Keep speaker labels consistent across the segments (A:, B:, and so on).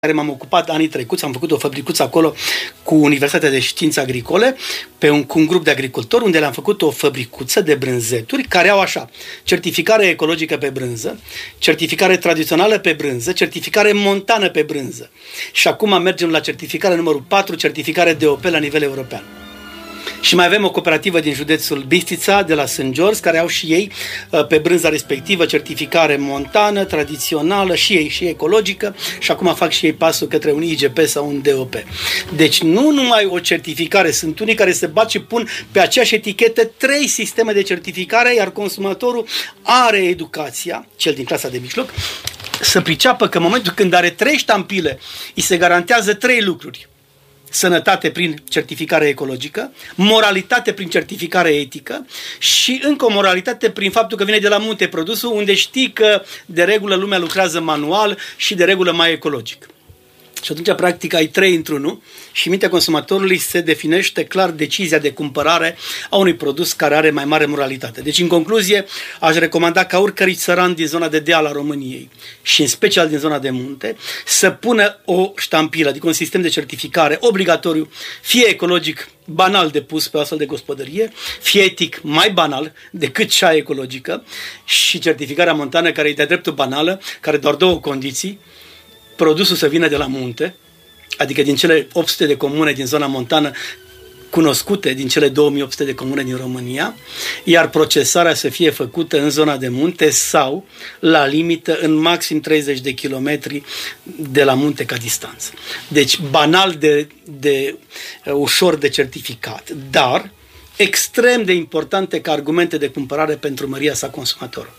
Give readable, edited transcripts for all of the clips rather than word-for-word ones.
A: care m-am ocupat anii trecuți, am făcut o fabricuță acolo cu Universitatea de Științe Agricole, cu un grup de agricultori, unde le-am făcut o fabricuță de brânzeturi care au așa: certificare ecologică pe brânză, certificare tradițională pe brânză, certificare montană pe brânză. Și acum mergem la certificare numărul 4, certificare DOP la nivel european. Și mai avem o cooperativă din județul Bistrița, de la St. George, care au și ei pe brânza respectivă certificare montană, tradițională și ei și ecologică, și acum fac și ei pasul către un IGP sau un DOP. Deci nu numai o certificare, sunt unii care se bat și pun pe aceeași etichetă 3 sisteme de certificare, iar consumatorul are educația, cel din clasa de mijloc, să priceapă că în momentul când are 3 ștampile, îi se garantează 3 lucruri: sănătate prin certificare ecologică, moralitate prin certificare etică și încă o moralitate prin faptul că vine de la munte produsul, unde știi că de regulă lumea lucrează manual și de regulă mai ecologic. Și atunci, practic, ai 3 într-unul și în mintea consumatorului se definește clar decizia de cumpărare a unui produs care are mai mare moralitate. Deci, în concluzie, aș recomanda ca oricărui țăran din zona de deal a României și în special din zona de munte să pună o ștampilă, adică un sistem de certificare obligatoriu, fie ecologic, banal de pus pe o astfel de gospodărie, fie etic, mai banal decât cea ecologică, și certificarea montană, care e de dreptul banală, care doar 2 condiții: produsul să vină de la munte, adică din cele 800 de comune din zona montană cunoscute, din cele 2800 de comune din România, iar procesarea să fie făcută în zona de munte sau, la limită, în maxim 30 de kilometri de la munte ca distanță. Deci, banal de ușor de certificat, dar extrem de importante ca argumente de cumpărare pentru măria sa consumator.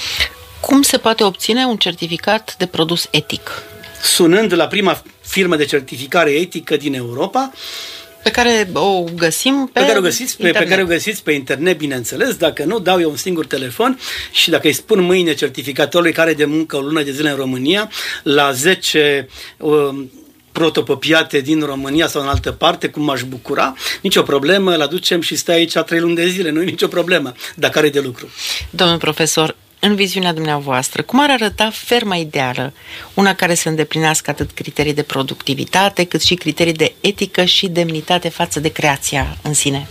B: Cum se poate obține un certificat de produs etic?
A: Sunând la prima firmă de certificare etică din Europa,
B: pe care o găsim pe
A: internet. Pe care o găsiți pe internet, bineînțeles. Dacă nu, dau eu un singur telefon și dacă îi spun mâine certificatorului care de muncă o lună de zile în România, la 10 protopopiate din România sau în altă parte, cum m-aș bucura, nicio problemă, îl aducem și stai aici 3 luni de zile, nu e nicio problemă, dacă are de lucru.
B: Domnul profesor, în viziunea dumneavoastră, cum ar arăta ferma ideală? Una care să îndeplinească atât criterii de productivitate, cât și criterii de etică și demnitate față de creația în sine.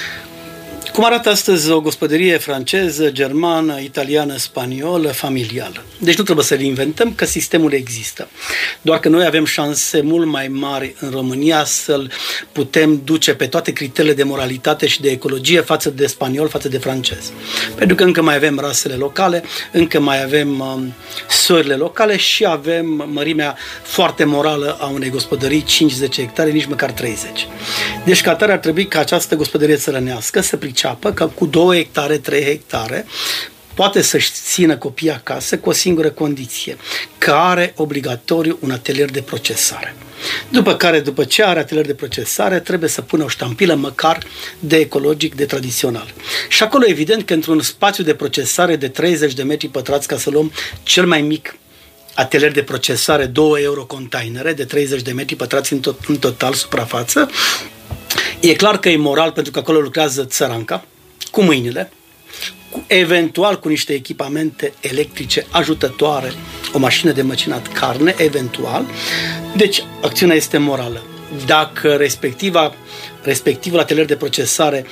A: Cum arată astăzi o gospodărie franceză, germană, italiană, spaniolă, familială? Deci nu trebuie să le inventăm, că sistemul există. Doar că noi avem șanse mult mai mari în România să-l putem duce pe toate criteriile de moralitate și de ecologie față de spaniol, față de francez. Pentru că încă mai avem rasele locale, încă mai avem sorile locale și avem mărimea foarte morală a unei gospodării, 5-10 hectare, nici măcar 30. Deci ca atare ar trebui ca această gospodărie țărănească să priceapă că cu 2 hectare, 3 hectare poate să-și țină copiii acasă cu o singură condiție: că are obligatoriu un atelier de procesare. După ce are atelier de procesare, trebuie să pună o ștampilă măcar de ecologic, de tradițional. Și acolo evident că într-un spațiu de procesare de 30 de metri pătrați, ca să luăm cel mai mic atelier de procesare, 2 euro containere de 30 de metri pătrați în total suprafață, e clar că e moral, pentru că acolo lucrează țăranca, cu mâinile, eventual cu niște echipamente electrice ajutătoare, o mașină de măcinat carne, eventual. Deci, acțiunea este morală. Dacă respectivul atelier de procesare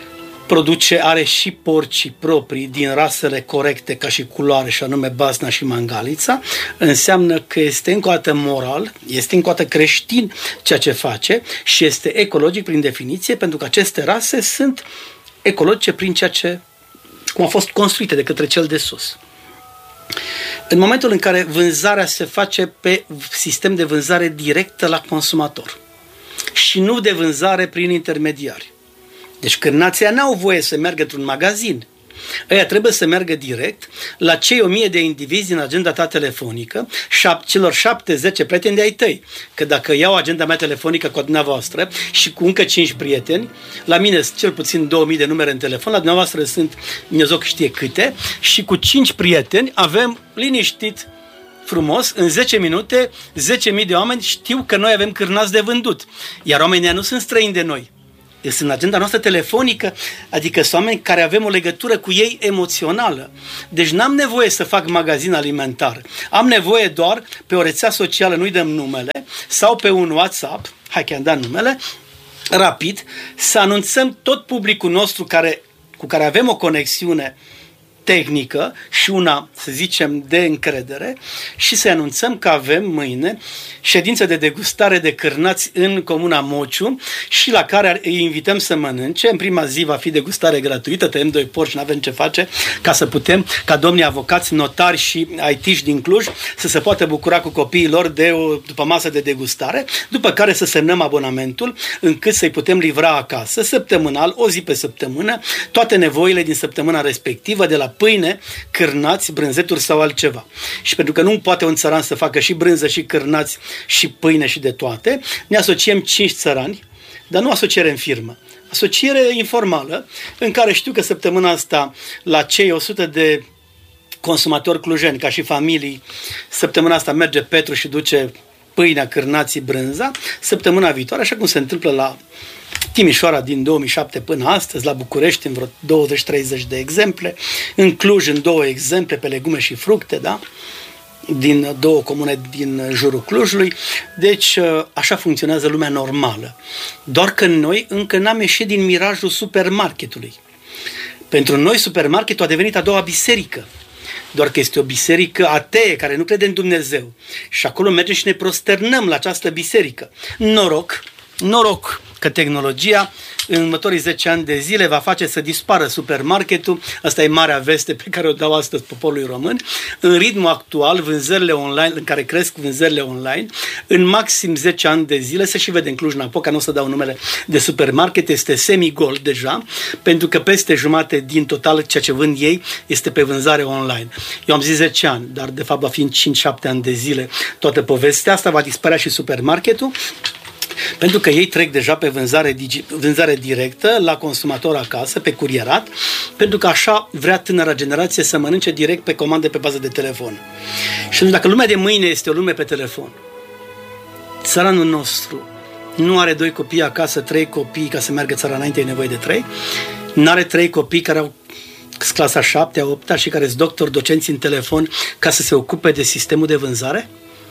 A: are și porcii proprii din rasele corecte ca și culoare, și anume Basna și Mangalița, înseamnă că este încă o dată moral, este încă o dată creștin ceea ce face și este ecologic prin definiție, pentru că aceste rase sunt ecologice prin cum a fost construite de către cel de sus. În momentul în care vânzarea se face pe sistem de vânzare directă la consumator și nu de vânzare prin intermediari. Deci cârnații n-au voie să meargă într-un magazin. Ăia trebuie să meargă direct la cei 1000 de indivizi din agenda ta telefonică, celor 7-10 prieteni de ai tăi. Că dacă iau agenda mea telefonică cu a dumneavoastră și cu încă 5 prieteni, la mine sunt cel puțin 2000 de numere în telefon, la dumneavoastră sunt Dumnezeu știe câte, și cu 5 prieteni avem liniștit, frumos, în 10 minute, 10.000 de oameni știu că noi avem cârnați de vândut. Iar oamenii nu sunt străini de noi. sunt în agenda noastră telefonică, adică sunt oameni care avem o legătură cu ei emoțională. Deci n-am nevoie să fac magazin alimentar. Am nevoie doar pe o rețea socială, nu-i dăm numele, sau pe un WhatsApp, hai că am dat numele, rapid, să anunțăm tot publicul nostru cu care avem o conexiune tehnică și una, să zicem, de încredere și să anunțăm că avem mâine ședință de degustare de cârnați în Comuna Mociu și la care îi invităm să mănânce. În prima zi va fi degustare gratuită, tăiem 2 porci, n-avem ce face, ca să putem, ca domnii avocați, notari și IT-și din Cluj să se poată bucura cu copiii lor de o după masă de degustare, după care să semnăm abonamentul încât să-i putem livra acasă, săptămânal, o zi pe săptămână, toate nevoile din săptămâna respectivă, de la pâine, cârnați, brânzeturi sau altceva. Și pentru că nu poate un țăran să facă și brânză, și cârnați, și pâine, și de toate, ne asociem 5 țărani, dar nu asociere în firmă. Asociere informală, în care știu că săptămâna asta, la cei 100 de consumatori clujeni, ca și familii, săptămâna asta merge Petru și duce pâinea, cârnații, brânza. Săptămâna viitoare, așa cum se întâmplă la Timișoara din 2007 până astăzi, la București în vreo 20-30 de exemple, în Cluj în 2 exemple pe legume și fructe, da? Din 2 comune din jurul Clujului. Deci așa funcționează lumea normală. Doar că noi încă n-am ieșit din mirajul supermarketului. Pentru noi supermarketul a devenit a doua biserică. Doar că este o biserică atee care nu crede în Dumnezeu. Și acolo mergem și ne prosternăm la această biserică. Noroc că tehnologia în următorii 10 ani de zile va face să dispară supermarketul. Asta e marea veste pe care o dau astăzi poporului român. În ritmul actual, vânzările online, în care cresc vânzările online, în maxim 10 ani de zile, se și vede în Cluj-Napoca, nu o să dau numele de supermarket, este semi-gol deja, pentru că peste jumate din total ceea ce vând ei este pe vânzare online. Eu am zis 10 ani, dar de fapt va fi în 5-7 ani de zile toată povestea asta, va dispărea și supermarketul, pentru că ei trec deja pe vânzare directă la consumator acasă, pe curierat, pentru că așa vrea tânăra generație să mănânce direct pe comandă pe bază de telefon. Și dacă lumea de mâine este o lume pe telefon, țăranul nostru nu are 2 copii acasă, 3 copii, ca să meargă țara înainte, e nevoie de 3, nu are 3 copii care au clasa 7-a, 8-a și care sunt doctori, docenți în telefon ca să se ocupe de sistemul de vânzare?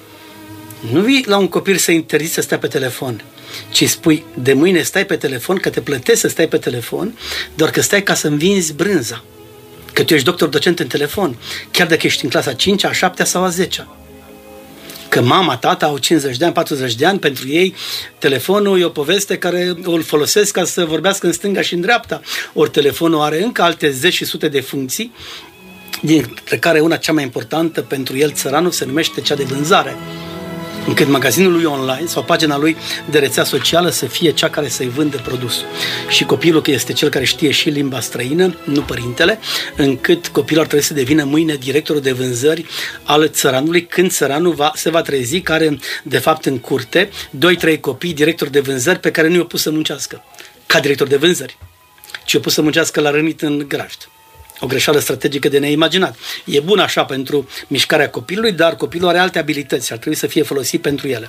A: Nu vii la un copil să interziți să stea pe telefon, ci spui, de mâine stai pe telefon, că te plătesc să stai pe telefon, doar că stai ca să-mi vinzi brânza. Că tu ești doctor docent în telefon, chiar dacă ești în clasa 5-a, 7-a sau a 10-a. Că mama, tata au 50 de ani, 40 de ani, pentru ei telefonul e o poveste care îl folosesc ca să vorbească în stânga și în dreapta. Ori telefonul are încă alte 10 și sute de funcții, dintre care una cea mai importantă pentru el, țăranul, se numește cea de vânzare. Încât magazinul lui online sau pagina lui de rețea socială să fie cea care să-i vândă produsul. Și copilul că este cel care știe și limba străină, nu părintele, încât copilul ar trebui să devină mâine directorul de vânzări al țăranului, când țăranul se va trezi, care de fapt în curte 2-3 copii directori de vânzări pe care nu i-au pus să muncească ca director de vânzări, ci i-au pus să muncească la rănit în grajd. O greșeală strategică de neimaginat. E bun așa pentru mișcarea copilului, dar copilul are alte abilități și ar trebui să fie folosit pentru ele.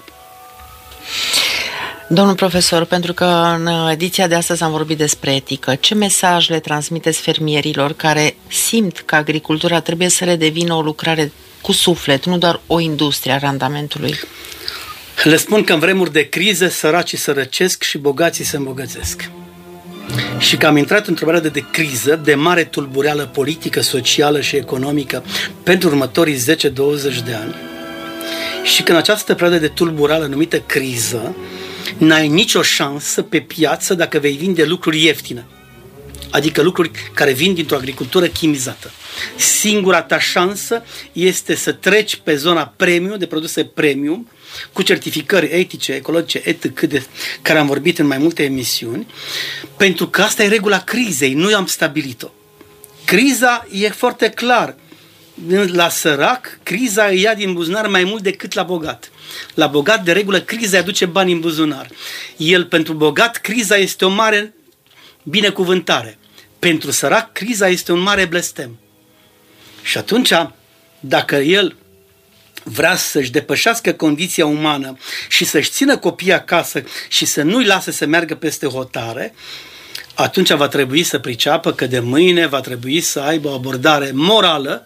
B: Domnul profesor, pentru că în ediția de astăzi am vorbit despre etică, ce mesaj le transmiteți fermierilor care simt că agricultura trebuie să le devină o lucrare cu suflet, nu doar o industrie a randamentului?
A: Le spun că în vremuri de criză săracii sărăcesc și bogații se îmbogățesc. Și că am intrat într-o perioadă de criză, de mare tulbureală politică, socială și economică pentru următorii 10-20 de ani și că în această perioadă de tulbureală numită criză n-ai nicio șansă pe piață dacă vei vinde lucruri ieftine, adică lucruri care vin dintr-o agricultură chimizată. Singura ta șansă este să treci pe zona premium, de produse premium, cu certificări etice, ecologice, etc., de care am vorbit în mai multe emisiuni, pentru că asta e regula crizei, nu am stabilit-o. Criza e foarte clar. La sărac, criza îi ia din buzunar mai mult decât la bogat. La bogat, de regulă, criza îi aduce bani în buzunar. Pentru bogat, criza este o mare binecuvântare. Pentru sărac, criza este un mare blestem. Și atunci, dacă el vrea să-și depășească condiția umană și să-și țină copiii acasă și să nu-i lase să meargă peste hotare, atunci va trebui să priceapă că de mâine va trebui să aibă o abordare morală,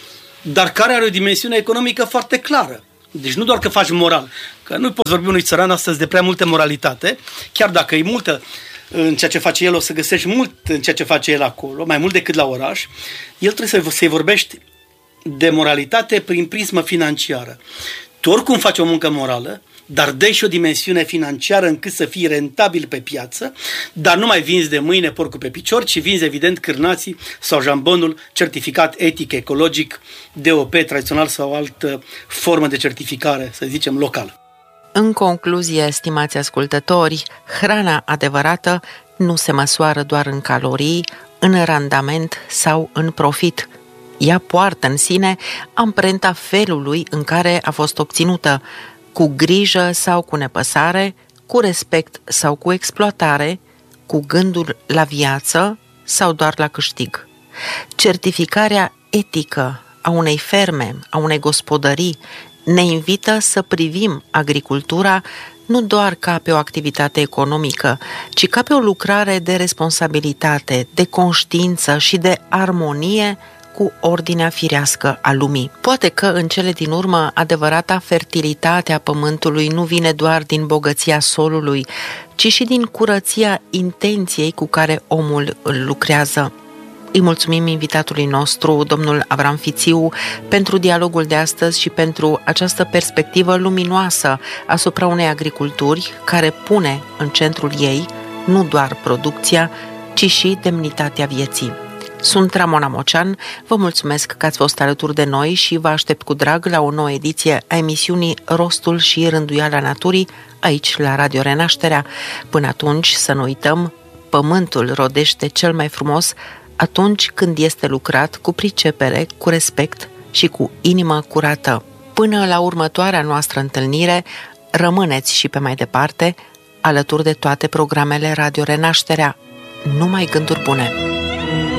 A: dar care are o dimensiune economică foarte clară. Deci nu doar că faci moral, că nu poți vorbi unui țăran astăzi de prea multă moralitate, chiar dacă e multă în ceea ce face el, o să găsești mult în ceea ce face el acolo, mai mult decât la oraș. El trebuie să-i vorbești de moralitate prin prismă financiară. Tu oricum faci o muncă morală, dar dai și o dimensiune financiară încât să fii rentabil pe piață, dar nu mai vinzi de mâine porcul pe picior, ci vinzi evident cârnații sau jambonul certificat etic, ecologic, DOP tradițional sau altă formă de certificare, să zicem, locală.
B: În concluzie, stimați ascultători, hrana adevărată nu se măsoară doar în calorii, în randament sau în profit. Ea poartă în sine amprenta felului în care a fost obținută, cu grijă sau cu nepăsare, cu respect sau cu exploatare, cu gândul la viață sau doar la câștig. Certificarea etică a unei ferme, a unei gospodării, ne invită să privim agricultura nu doar ca pe o activitate economică, ci ca pe o lucrare de responsabilitate, de conștiință și de armonie cu ordinea firească a lumii. Poate că în cele din urmă adevărata fertilitate a pământului nu vine doar din bogăția solului, ci și din curăția intenției cu care omul îl lucrează. Îi mulțumim invitatului nostru, domnul Avram Fițiu, pentru dialogul de astăzi și pentru această perspectivă luminoasă asupra unei agriculturi care pune în centrul ei nu doar producția, ci și demnitatea vieții. Sunt Ramona Mocean, vă mulțumesc că ați fost alături de noi și vă aștept cu drag la o nouă ediție a emisiunii Rostul și Rânduiala Naturii, aici la Radio Renașterea. Până atunci, să nu uităm, pământul rodește cel mai frumos atunci când este lucrat cu pricepere, cu respect și cu inimă curată. Până la următoarea noastră întâlnire, rămâneți și pe mai departe alături de toate programele Radio Renașterea. Numai gânduri bune!